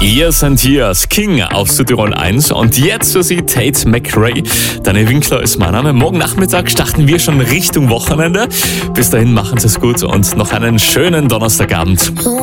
Years and Years, King auf Südtirol 1 und jetzt für Sie Tate McRae. Daniel Winkler ist mein Name. Morgen Nachmittag starten wir schon Richtung Wochenende. Bis dahin machen Sie es gut und noch einen schönen Donnerstagabend.